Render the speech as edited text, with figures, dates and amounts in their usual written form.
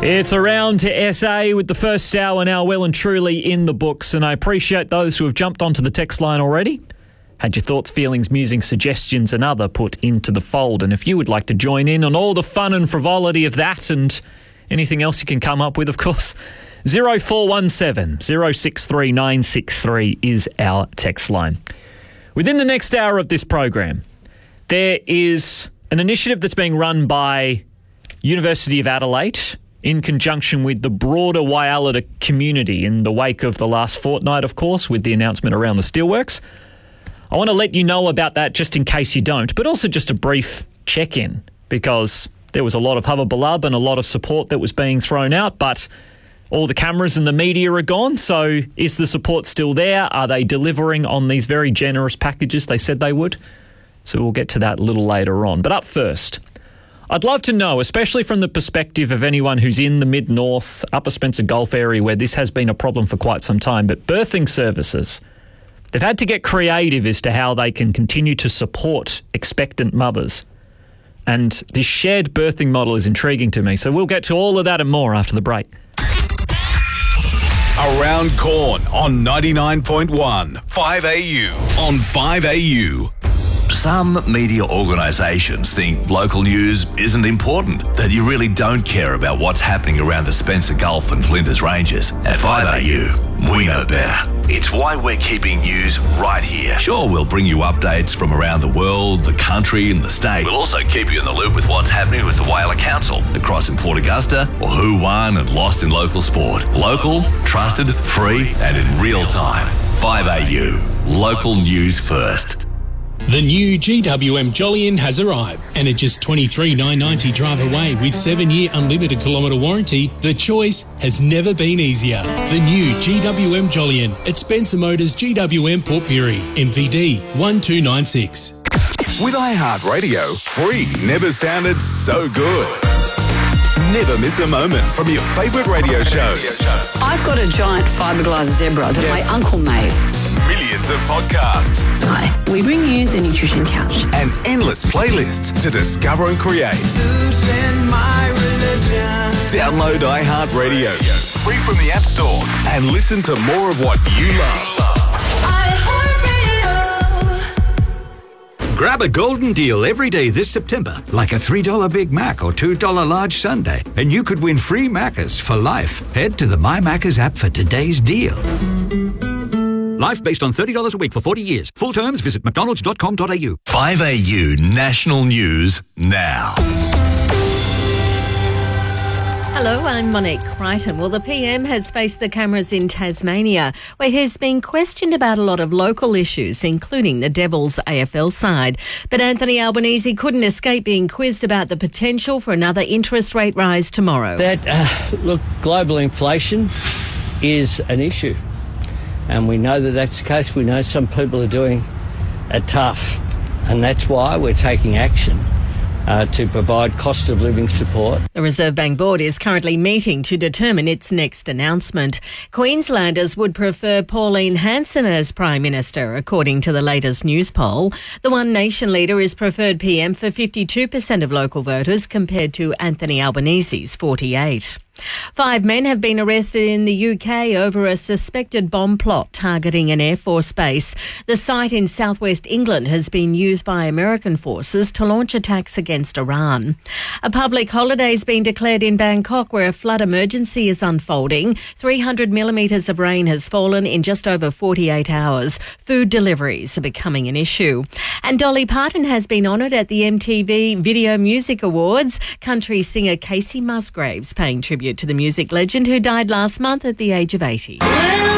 It's around to SA with the first hour now well and truly in the books, and I appreciate those who have jumped onto the text line already. Had your thoughts, feelings, musings, suggestions and other put into the fold. And if you would like to join in on all the fun and frivolity of that and anything else you can come up with, of course, 0417 063 963 is our text line. Within the next hour of this program, there is an initiative that's being run by University of Adelaide in conjunction with the broader Whyallita community in the wake of the last fortnight, of course, with the announcement around the steelworks. I want to let you know about that just in case you don't, but also just a brief check-in because there was a lot of hubbubalub and a lot of support that was being thrown out, but all the cameras and the media are gone, so is the support still there? Are they delivering on these very generous packages they said they would? So we'll get to that a little later on. But up first, I'd love to know, especially from the perspective of anyone who's in the mid-north, Upper Spencer Gulf area where this has been a problem for quite some time, but birthing services, they've had to get creative as to how they can continue to support expectant mothers. And this shared birthing model is intriguing to me. So we'll get to all of that and more after the break. Around Corn on 99.1 5AU on 5AU. Some media organisations think local news isn't important, that you really don't care about what's happening around the Spencer Gulf and Flinders Ranges. At 5AU, we know better. It's why we're keeping news right here. Sure, we'll bring you updates from around the world, the country and the state. We'll also keep you in the loop with what's happening with the Whyalla Council, across in Port Augusta, or who won and lost in local sport. Local, trusted, free and in real time. 5AU, local news first. The new GWM Jolyon has arrived, and at just $23,990 drive away with 7-year unlimited kilometre warranty, the choice has never been easier. The new GWM Jolyon at Spencer Motors GWM Port Pirie, MVD 1296. With iHeartRadio, free never sounded so good. Never miss a moment from your favourite radio shows. I've got a giant fiberglass zebra that my uncle made. Millions of podcasts. Hi, we bring you the Nutrition Couch. And endless playlists to discover and create. Download iHeartRadio, free from the App Store, and listen to more of what you love. Grab a golden deal every day this September, like a $3 Big Mac or $2 large sundae, and you could win free Maccas for life. Head to the My Maccas app for today's deal. Life based on $30 a week for 40 years. Full terms, visit mcdonalds.com.au. 5AU National News now. Hello, I'm Monique Crichton. Well, the PM has faced the cameras in Tasmania, where he's been questioned about a lot of local issues, including the Devils AFL side. But Anthony Albanese couldn't escape being quizzed about the potential for another interest rate rise tomorrow. Look, global inflation is an issue. And we know that that's the case. We know some people are doing it tough. And that's why we're taking action to provide cost of living support. The Reserve Bank Board is currently meeting to determine its next announcement. Queenslanders would prefer Pauline Hanson as Prime Minister, according to the latest news poll. The One Nation leader is preferred PM for 52% of local voters compared to Anthony Albanese's 48%. 5 men have been arrested in the UK over a suspected bomb plot targeting an Air Force base. The site in southwest England has been used by American forces to launch attacks against Iran. A public holiday has been declared in Bangkok, where a flood emergency is unfolding. 300 millimetres of rain has fallen in just over 48 hours. Food deliveries are becoming an issue. And Dolly Parton has been honoured at the MTV Video Music Awards. Country singer Casey Musgraves paying tribute to the music legend who died last month at the age of 80.